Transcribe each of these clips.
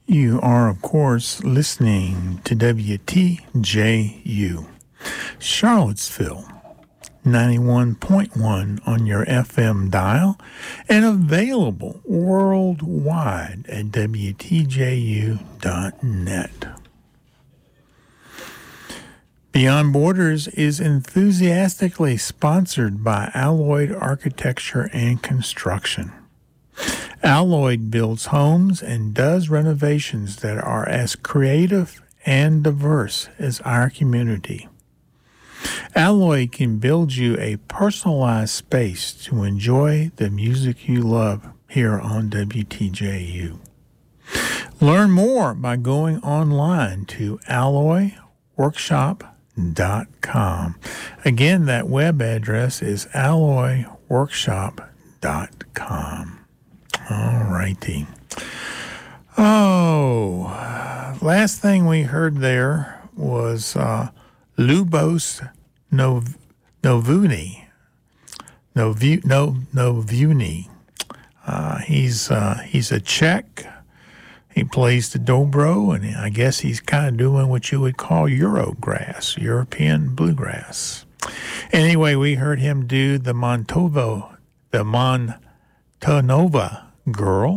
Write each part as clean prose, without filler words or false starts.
You are, of course, listening to WTJU, Charlottesville, 91.1 on your FM dial, and available worldwide at WTJU.net. Beyond Borders is enthusiastically sponsored by Alloyd Architecture and Construction. Alloyd builds homes and does renovations that are as creative and diverse as our community. Alloyd can build you a personalized space to enjoy the music you love here on WTJU. Learn more by going online to alloyworkshop.com. Again, that web address is alloyworkshop.com. All righty. Last thing we heard there was Lubos Novuni. He's a Czech. He plays the dobro, and I guess he's kind of doing what you would call Eurograss, European bluegrass. Anyway, we heard him do the Montonova Girl.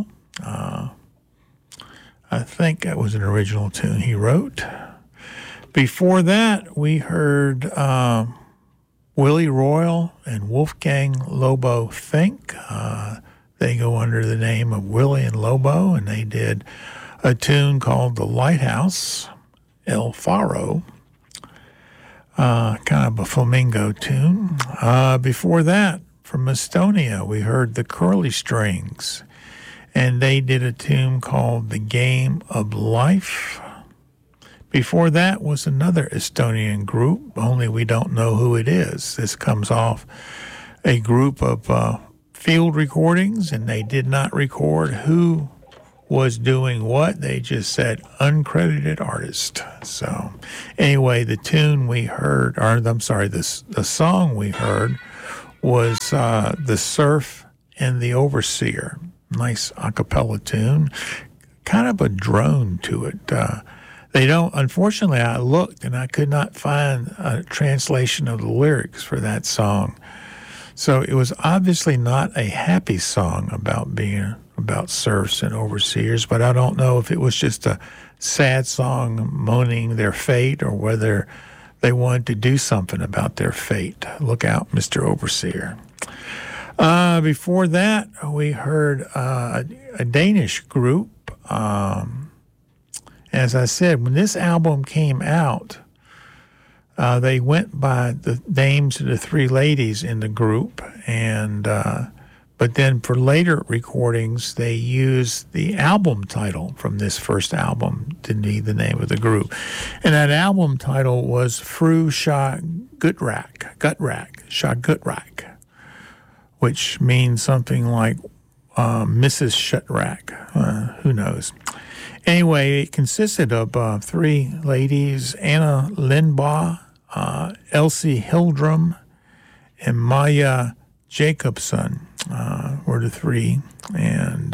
I think that was an original tune he wrote. Before that, we heard Willie Royal and Wolfgang Lobo Fink. They go under the name of Willie and Lobo, and they did a tune called The Lighthouse, El Faro, kind of a flamingo tune. Before that, from Estonia, we heard the Curly Strings, and they did a tune called The Game of Life. Before that was another Estonian group, only we don't know who it is. This comes off a group of field recordings, and they did not record who was doing what. They just said uncredited artist. So anyway, the tune we heard, the song we heard was The Surf and the Overseer. Nice a cappella tune, kind of a drone to it. Unfortunately, I looked and I could not find a translation of the lyrics for that song. So it was obviously not a happy song about serfs and overseers, but I don't know if it was just a sad song moaning their fate or whether they wanted to do something about their fate. Look out, Mr. Overseer. Before that, we heard a Danish group. As I said, when this album came out, they went by the names of the three ladies in the group, and but then for later recordings, they used the album title from this first album to be the name of the group. And that album title was Fru Sha Gutrak, which means something like Mrs. Shutrack. Who knows? Anyway, it consisted of three ladies, Anna Lindbaugh, Elsie Hildrum, and Maya Jacobson were the three, and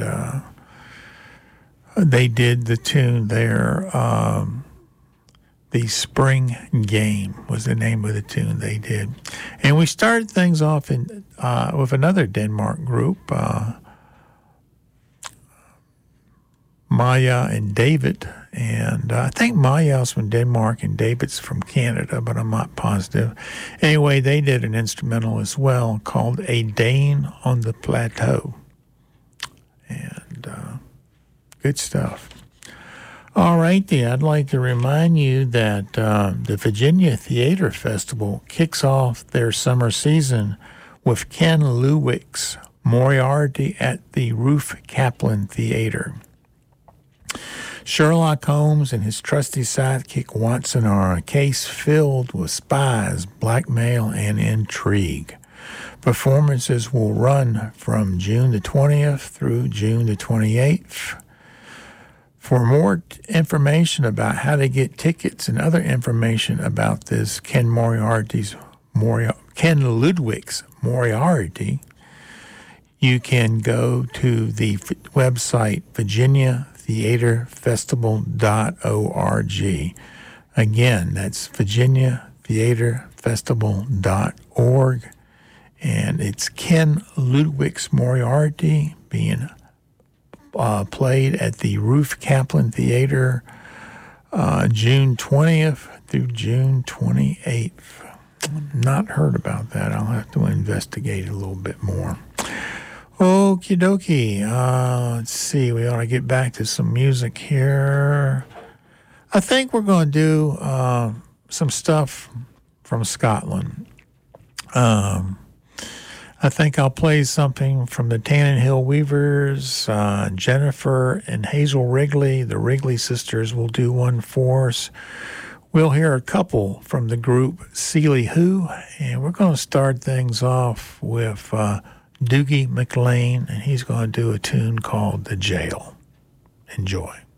they did the tune there. The Spring Game was the name of the tune they did. And we started things off with another Denmark group, Maya and David, and I think Maya's from Denmark and David's from Canada, but I'm not positive. Anyway, they did an instrumental as well called A Dane on the Plateau, and good stuff. All righty, I'd like to remind you that the Virginia Theater Festival kicks off their summer season with Ken Lewick's Moriarty at the Ruth Kaplan Theater. Sherlock Holmes and his trusty sidekick Watson are on a case filled with spies, blackmail, and intrigue. Performances will run from June the 20th through June the 28th. For more information about how to get tickets and other information about this Ken Ludwig's Moriarty, you can go to the website virginiatheaterfestival.org. Again, that's virginiatheaterfestival.org. And it's Ken Ludwig's Moriarty being played at the Ruth Kaplan Theater June 20th through June 28th. Not heard about that. I'll have to investigate a little bit more. Okie dokie. Let's see. We ought to get back to some music here. I think we're going to do some stuff from Scotland. I think I'll play something from the Tannenhill Weavers. Jennifer and Hazel Wrigley, the Wrigley sisters, will do one for us. We'll hear a couple from the group Seeley Who, and we're going to start things off with Doogie McLean, and he's going to do a tune called The Jail. Enjoy.